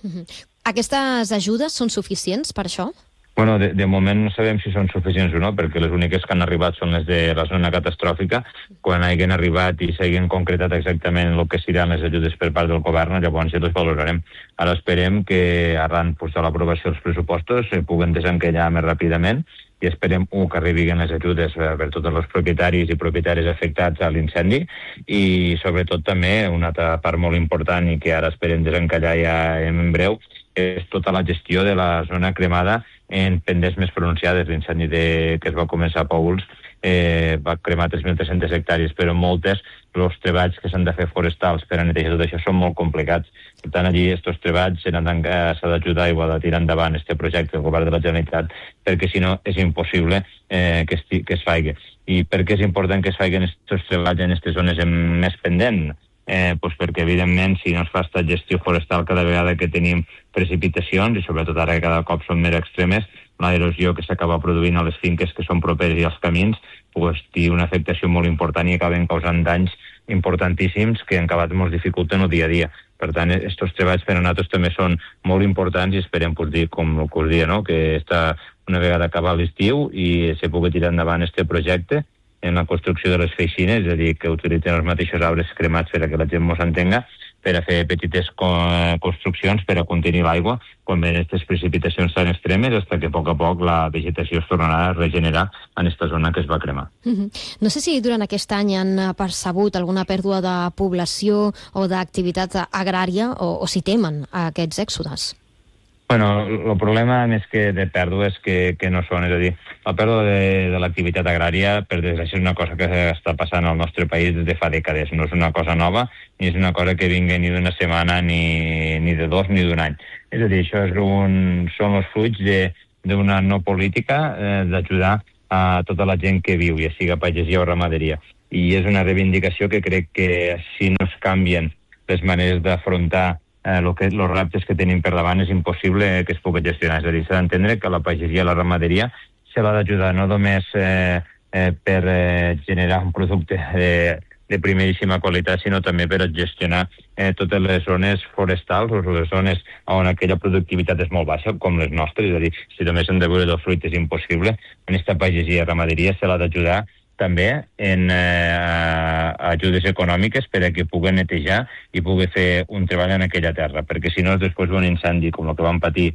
Aquestes ajudes són suficients per això? Bueno, de moment no sabem si són suficients o no, perquè les úniques que han arribat són les de la zona catastròfica. Quan hagin arribat i s'hagin concretat exactament el que seran les ajudes per part del govern, llavors ja les valorarem. Ara esperem que arran de l'aprovació dels pressupostos se puguen desencallar més ràpidament i esperem que arribin les ajudes per tots els propietaris i propietaris afectats a l'incendi i sobretot també una altra part molt important i que ara esperem desencallar ja en breu és tota la gestió de la zona cremada en pendents més pronunciades. L'incendi que es va començar a Paüls va cremar 3.300 hectàrees, però moltes, els treballs que s'han de fer forestals per a netejar tot això són molt complicats. Per tant, allí aquests treballs s'ha d'ajudar i de tirar endavant aquest projecte del govern de la Generalitat, perquè si no és impossible que es faci. I per què és important que es facin aquests treballs en aquestes zones més pendents? Perquè, evidentment, si no es fa aquesta gestió forestal cada vegada que tenim precipitacions, i sobretot ara que cada cop són més extremes, l'erosió que s'acaba produint a les finques que són properes i als camins té una afectació molt important i acaben causant danys importantíssims que en acabat ens dificulten el dia a dia. Per tant, aquests treballs per a nosaltres també són molt importants i esperem dir, com el que us dia, que una vegada acabat l'estiu i se pugui tirar endavant aquest projecte en la construcció de les feixines, és a dir, que utilitzen els mateixos arbres cremats per a que la gent mos entenga, per a fer petites construccions per a contenir l'aigua quan venen aquestes precipitacions tan extremes, fins que a poc la vegetació es tornarà a regenerar en aquesta zona que es va cremar. No sé si durant aquest any han percebut alguna pèrdua de població o d'activitat agrària o si temen aquests èxodes. Bueno, el problema més que de pèrdues que no són, és a dir, la pèrdua de l'activitat agrària, per desgràcia, és una cosa que està passant al nostre país des de fa dècades. No és una cosa nova, ni és una cosa que vingui ni d'una setmana, ni de dos, ni d'un any. És a dir, això són els fruits d'una no política d'ajudar a tota la gent que viu, ja siga pagesia o ramaderia. I és una reivindicació que crec que si no es canvien les maneres d'afrontar els reptes que tenim per davant és impossible que es pugui gestionar. És a dir, s'ha d'entendre que la pagesia i la ramaderia se l'ha d'ajudar no només per generar un producte de primeríssima qualitat, sinó també per gestionar totes les zones forestals o les zones on aquella productivitat és molt baixa, com les nostres. És a dir, si només hem de veure del fruit és impossible. En aquesta pagesia i ramaderia se l'ha d'ajudar també en ajudes econòmiques per a que puguen netejar i pugui fer un treball en aquella terra, perquè si no després d'un incendi com el que vam patir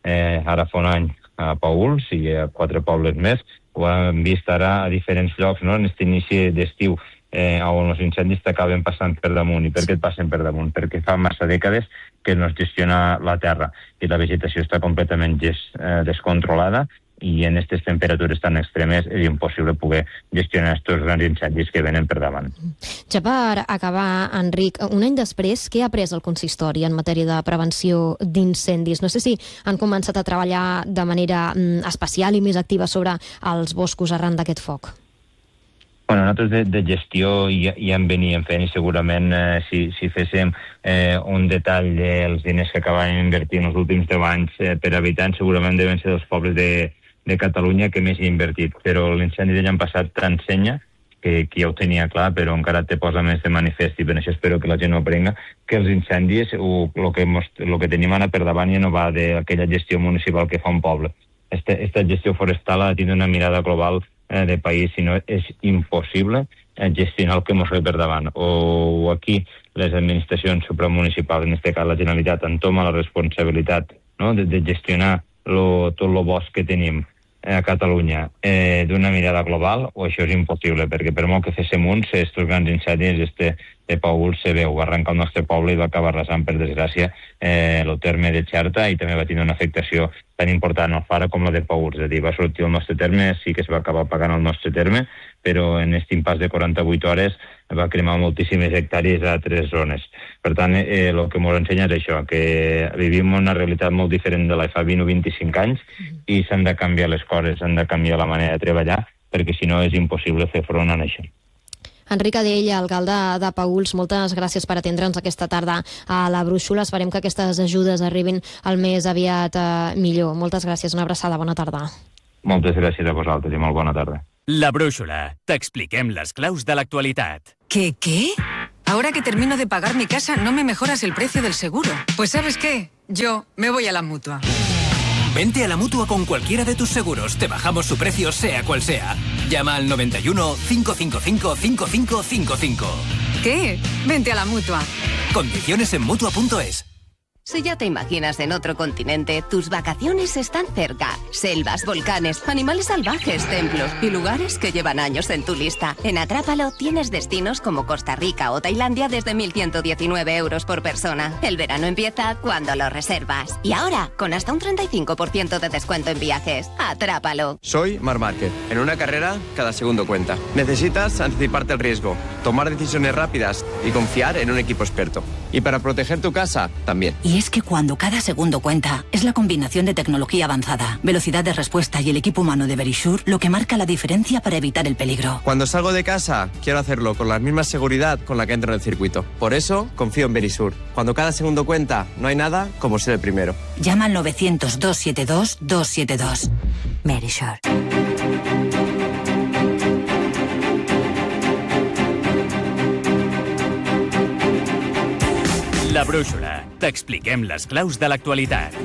ara fa un any a Paüls i a 4 pobles més, ho hem vist ara a diferents llocs, no? En aquest inici d'estiu on els incendis t'acaben passant per damunt. I per què et passen per damunt? Perquè fa massa dècades que no es gestiona la terra i la vegetació està completament descontrolada i en aquestes temperatures tan extremes és impossible poder gestionar aquests grans incendis que venen per davant. Ja per acabar, Enric, un any després, què ha après el consistori en matèria de prevenció d'incendis? No sé si han començat a treballar de manera especial i més activa sobre els boscos arran d'aquest foc. Bueno, nosaltres de gestió ja en veníem fent i segurament si féssim un detall dels diners que acabàvem invertint els últims 10 anys per habitant, segurament deuen ser dels pobles de Catalunya que més hi ha invertit, però l'incendi de l'any passat t'ensenya, que ja ho tenia clar, però encara te posa més de manifest i per això espero que la gent ho aprenga, que els incendis, el que tenim ara per davant ja no va d'aquella gestió municipal que fa un poble. Esta gestió forestal ha de tenir una mirada global de país, si no és impossible gestionar el que ens ve per davant. O aquí les administracions supramunicipals, en aquest cas la Generalitat, entoma la responsabilitat, no?, de gestionar tot el bosc que tenim a Catalunya d'una mirada global, o això és impossible, perquè per molt que féssim aquests grans incendis de Paüls se veu, va arrencar el nostre poble i va acabar arrasant, per desgràcia, el terme de Xerta i també va tenir una afectació tan important al Fara com la de Paüls. És a dir, va sortir el nostre terme, sí que es va acabar pagant el nostre terme, però en aquest impàs de 48 hores va cremar moltíssimes hectàrees a 3 zones. Per tant, el que ens ensenya és això, que vivim una realitat molt diferent de la fa 20 o 25 anys i s'han de canviar les coses, s'han de canviar la manera de treballar, perquè si no és impossible fer front a això. Enric Adell, alcalde de Paüls, moltes gràcies per atendre'ns aquesta tarda a la Brúixola. Esperem que aquestes ajudes arribin el més aviat millor. Moltes gràcies, una abraçada, bona tarda. Moltes gràcies a vosaltres i molt bona tarda. La Brúixola. T'expliquem les claus de l'actualitat. Què? ahora que termino de pagar mi casa, no me mejoras el precio del seguro. Pues ¿sabes qué? Yo me voy a la Mutua. Vente a la Mutua con cualquiera de tus seguros. Te bajamos su precio, sea cual sea. Llama al 91 555 5555. ¿Qué? Vente a la Mutua. Condiciones en Mutua.es. Si ya te imaginas en otro continente, tus vacaciones están cerca. Selvas, volcanes, animales salvajes, templos y lugares que llevan años en tu lista. En Atrápalo tienes destinos como Costa Rica o Tailandia desde 1.119 euros por persona. El verano empieza cuando lo reservas. Y ahora, con hasta un 35% de descuento en viajes. Atrápalo. Soy Marc Márquez. En una carrera, cada segundo cuenta. Necesitas anticiparte el riesgo, tomar decisiones rápidas y confiar en un equipo experto. Y para proteger tu casa, también. Y es que cuando cada segundo cuenta, es la combinación de tecnología avanzada, velocidad de respuesta y el equipo humano de Verisure lo que marca la diferencia para evitar el peligro. Cuando salgo de casa, quiero hacerlo con la misma seguridad con la que entro en el circuito. Por eso, confío en Verisure. Cuando cada segundo cuenta, no hay nada como ser el primero. Llama al 900-272-272. Verisure. La Brúixola. T'expliquem les claus de l'actualitat.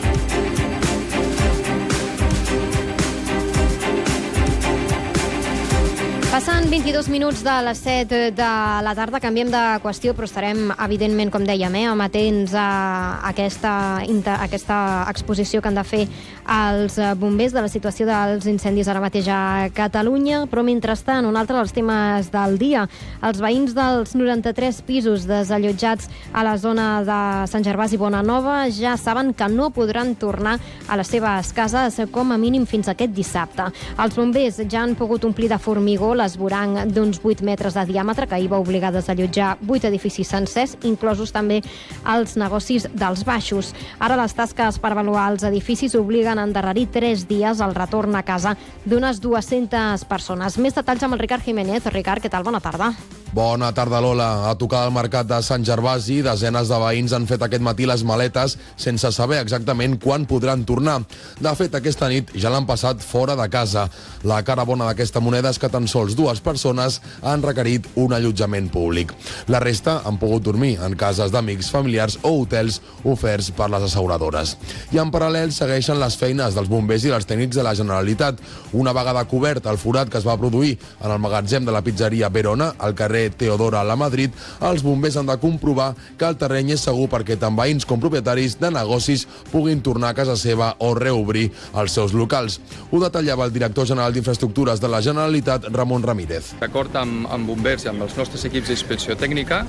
Passen 22 minuts de les 7 de la tarda, canviem de qüestió, però estarem, evidentment, com dèiem, amatents a aquesta exposició que han de fer els bombers de la situació dels incendis ara mateix a Catalunya. Però, mentrestant, un altre dels temes del dia. Els veïns dels 93 pisos desallotjats a la zona de Sant Gervasi i Bonanova ja saben que no podran tornar a les seves cases com a mínim fins aquest dissabte. Els bombers ja han pogut omplir de formigó l'esvoranc d'uns 8 metres de diàmetre que ahir va obligar a desallotjar 8 edificis sencers, inclosos també els negocis dels baixos. Ara les tasques per avaluar els edificis obliguen a endarrerir 3 dies el retorn a casa d'unes 200 persones. Més detalls amb el Ricard Jiménez. Ricard, què tal? Bona tarda. Bona tarda, Lola. A tocar al mercat de Sant Gervasi, desenes de veïns han fet aquest matí les maletes sense saber exactament quan podran tornar. De fet, aquesta nit ja l'han passat fora de casa. La cara bona d'aquesta moneda és que tan sols 2 persones han requerit un allotjament públic. La resta han pogut dormir en cases d'amics, familiars o hotels oferts per les asseguradores. I en paral·lel segueixen les feines dels bombers i els tècnics de la Generalitat. Una vegada cobert el forat que es va produir en el magatzem de la pizzeria Verona, al carrer Teodora a la Madrid, els bombers han de comprovar que el terreny és segur perquè tant veïns com propietaris de negocis puguin tornar a casa seva o reobrir els seus locals. Ho detallava el director general d'Infraestructures de la Generalitat, Ramon Ramírez. D'acord amb bombers i amb els nostres equips d'inspecció tècnica,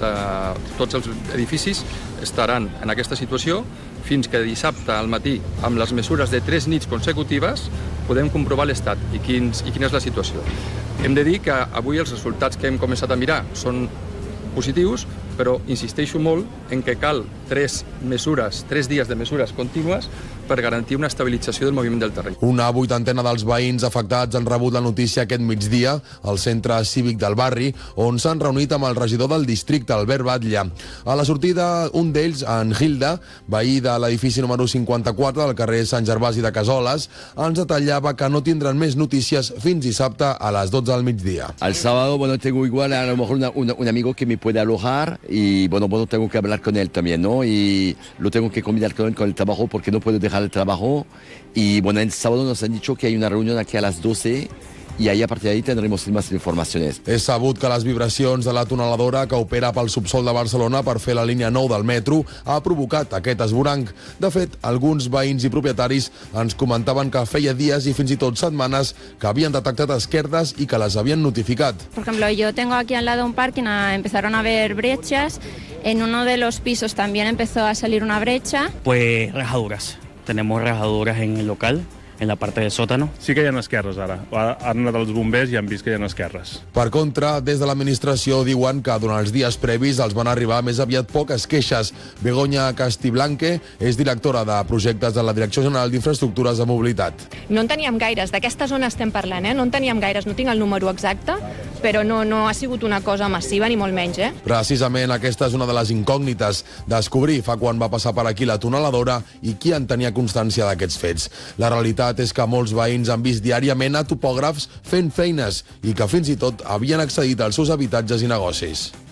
tots els edificis estaran en aquesta situació fins que dissabte al matí, amb les mesures de 3 nits consecutives, podem comprovar l'estat i quina és la situació. Hem de dir que avui els resultats que hem començat a mirar són positius, però insisteixo molt en que cal 3 dies de mesures contínues per garantir una estabilització del moviment del terreny. Una 80ena dels veïns afectats han rebut la notícia aquest migdia al centre cívic del barri, on s'han reunit amb el regidor del districte, Albert Batlle. A la sortida, un d'ells, en Gilda, veí de l'edifici número 54 del carrer Sant Gervasi de Casoles, ens detallava que no tindran més notícies fins dissabte a les 12 del migdia. Al sábado, tengo igual a lo mejor un amigo que me puede alojar y tengo que hablar con él también, ¿no? Y lo tengo que combinar con el trabajo porque no puedo dejar el trabajo. Y el sábado nos han dicho que hay una reunión aquí a las 12 i ahir a partir d'ahir tindrem més informacions. És sabut que les vibracions de la tuneladora que opera pel subsol de Barcelona per fer la línia 9 del metro ha provocat aquest esvoranc. De fet, alguns veïns i propietaris ens comentaven que feia dies i fins i tot setmanes que havien detectat esquerdes i que les havien notificat. Por ejemplo, yo tengo aquí al lado un parque y empezaron a haber brechas. En uno de los pisos también empezó a salir una brecha. Pues rajaduras. Tenemos rajaduras en el local, en la parte del sótano. Sí que hi ha esquerres ara. Han anat els bombers i han vist que hi ha esquerres. Per contra, des de l'administració diuen que durant els dies previs els van arribar més aviat poques queixes. Begoña Castiblanque és directora de projectes de la Direcció General d'Infraestructures de Mobilitat. No en teníem gaires, d'aquesta zona estem parlant, no en teníem gaires, no tinc el número exacte, però no ha sigut una cosa massiva ni molt menys. Precisament aquesta és una de les incògnites, descobrir fa quan va passar per aquí la tuneladora i qui en tenia constància d'aquests fets. La realitat és que molts veïns han vist diàriament a topògrafs fent feines i que fins i tot havien accedit als seus habitatges i negocis.